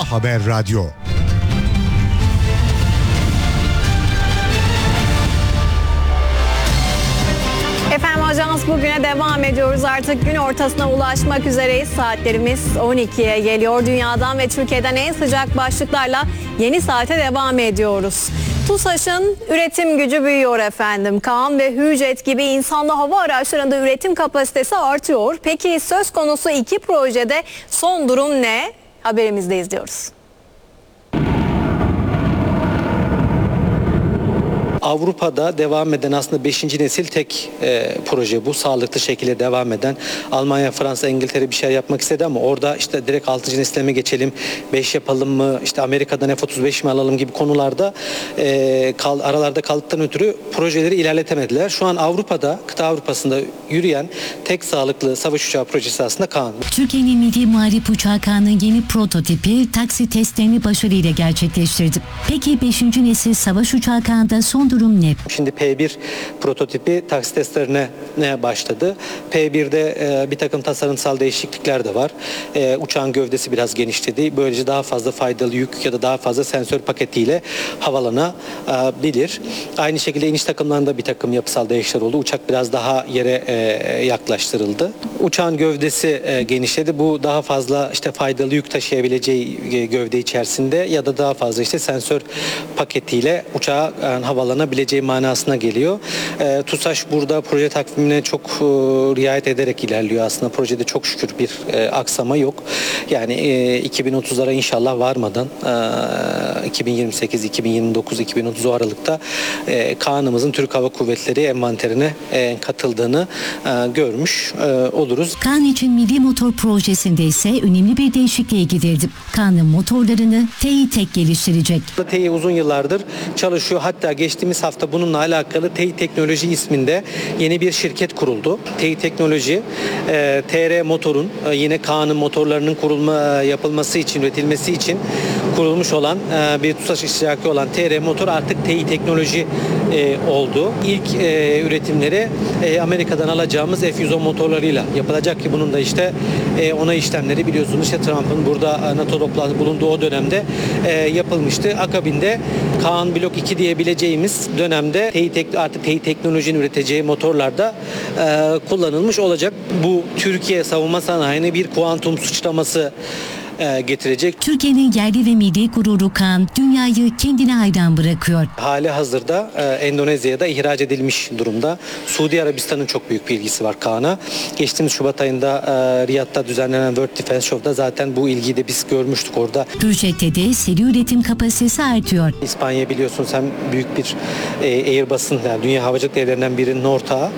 Haber Radyo. Efendim Ajans bugüne devam ediyoruz. Artık gün ortasına ulaşmak üzereyiz. Saatlerimiz 12'ye geliyor. Dünyadan ve Türkiye'den en sıcak başlıklarla yeni saate devam ediyoruz. TUSAŞ'ın üretim gücü büyüyor efendim. Kaan ve Hürjet gibi insanlı hava araçlarında üretim kapasitesi artıyor. Peki söz konusu iki projede son durum ne? Haberimizde izliyoruz. Avrupa'da devam eden aslında 5. nesil tek proje bu. Sağlıklı şekilde devam eden. Almanya, Fransa, İngiltere bir şey yapmak istedi ama orada işte direkt 6. nesile mi geçelim, 5 yapalım mı, işte Amerika'dan F-35 mi alalım gibi konularda aralarda kaldıktan ötürü projeleri ilerletemediler. Şu an Avrupa'da, kıta Avrupa'sında yürüyen tek sağlıklı savaş uçağı projesi aslında Kaan. Türkiye'nin milli muharip uçağı Kaan'ın yeni prototipi taksi testlerini başarıyla gerçekleştirdi. Peki 5. nesil savaş uçağı Kaan'da son durum ne? Şimdi P1 prototipi taksi testlerine başladı. P1'de bir takım tasarımsal değişiklikler de var. Uçağın gövdesi biraz genişledi. Böylece daha fazla faydalı yük ya da daha fazla sensör paketiyle havalanabilir. Aynı şekilde iniş takımlarında bir takım yapısal değişiklikler oldu. Uçak biraz daha yere yaklaştırıldı. Uçağın gövdesi genişledi. Bu daha fazla işte faydalı yük taşıyabileceği gövde içerisinde ya da daha fazla işte sensör paketiyle uçağa havalanabileceği manasına geliyor. TUSAŞ burada proje takvimine çok riayet ederek ilerliyor aslında. Projede çok şükür bir aksama yok. Yani 2030'lara inşallah varmadan 2028, 2029, 2030 o aralıkta Kaan'ımızın Türk Hava Kuvvetleri envanterine katıldığını görmüş oluruz. Kaan için milli motor projesinde ise önemli bir değişikliğe gidildi. Kaan'ın motorlarını TİTek geliştirecek. Tİ uzun yıllardır çalışıyor. Hatta geçtiğimiz hafta bununla alakalı Tİ Teknoloji isminde yeni bir şirket kuruldu. Tİ Teknoloji, TR Motor'un yine Kaan'ın motorlarının yapılması için, üretilmesi için kurulmuş olan bir TUSAŞ iştiraki olan TR Motor artık Tİ Teknoloji oldu. İlk üretimleri Amerika'dan alacağımız F-110 motorlarıyla yapılacak ki bunun da işte onay işlemleri biliyorsunuz işte Trump'ın burada NATO toplantısı bulunduğu o dönemde yapılmıştı. Akabinde Kaan Blok 2 diyebileceğimiz dönemde artık Tİ Teknoloji'nin üreteceği motorlarda kullanılmış olacak. Bu Türkiye savunma sanayine bir kuantum sıçraması getirecek. Türkiye'nin yerli ve milli gururu Kaan dünyayı kendine hayran bırakıyor. Hali hazırda Endonezya'da ihraç edilmiş durumda. Suudi Arabistan'ın çok büyük bir ilgisi var Kaan'a. Geçtiğimiz Şubat ayında Riyad'da düzenlenen World Defense Show'da zaten bu ilgiyi de biz görmüştük orada. Hürjet'te de seri üretim kapasitesi artıyor. İspanya biliyorsunuz hem büyük bir Airbus'un yani dünya havacılık devlerinden birinin ortağı,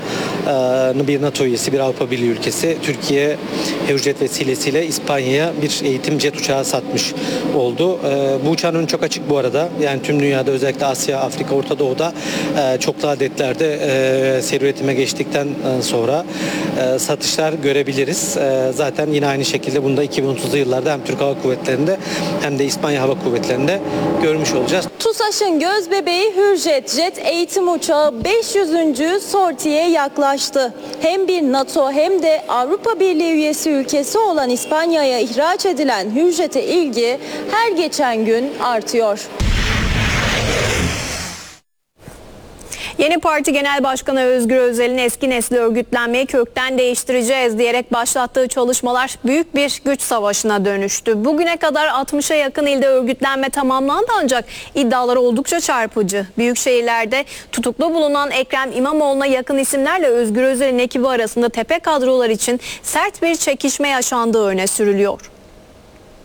bir NATO üyesi, bir Avrupa Birliği ülkesi. Türkiye Hürjet vesilesiyle İspanya'ya bir eğitim jet uçağı satmış oldu. Bu uçağın önü çok açık bu arada. Yani tüm dünyada özellikle Asya, Afrika, Orta Doğu'da çoklu adetlerde seri üretime geçtikten sonra satışlar görebiliriz. Zaten yine aynı şekilde bunu da 2030'lu yıllarda hem Türk Hava Kuvvetleri'nde hem de İspanya Hava Kuvvetleri'nde görmüş olacağız. TUSAŞ'ın göz-bebeği Hürjet jet eğitim uçağı 500. sortiye yaklaştı. Hem bir NATO hem de Avrupa Birliği üyesi ülkesi olan İspanya'ya ihraç edilen Hürjet'e ilgi her geçen gün artıyor. Yeni Parti Genel Başkanı Özgür Özel'in eski nesli örgütlenmeyi kökten değiştireceğiz diyerek başlattığı çalışmalar büyük bir güç savaşına dönüştü. Bugüne kadar 60'a yakın ilde örgütlenme tamamlandı ancak iddialar oldukça çarpıcı. Büyük şehirlerde tutuklu bulunan Ekrem İmamoğlu'na yakın isimlerle Özgür Özel'in ekibi arasında tepe kadrolar için sert bir çekişme yaşandığı öne sürülüyor.